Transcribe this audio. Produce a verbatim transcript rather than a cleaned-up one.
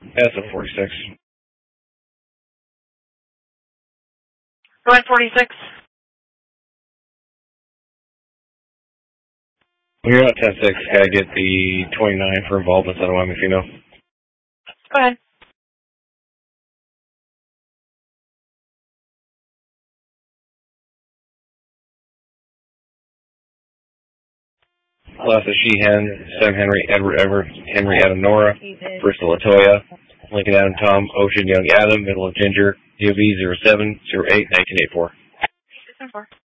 That's a forty-six. Go ahead, forty-six. When you're at ten six, can I get the twenty-nine for involvement out of Wyoming female? Go ahead. Last is Sheehan, Sam Henry, Edward Everett, Henry Adam Nora, Bristol Latoya, Lincoln Adam Tom, Ocean Young Adam, Middle of Ginger, D O B zero seven zero eight nineteen eighty-four.